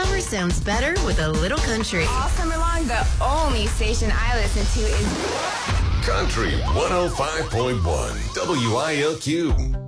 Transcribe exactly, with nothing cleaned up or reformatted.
summer sounds better with a little country. All summer long, the only station I listen to is Country one oh five point one W I L Q.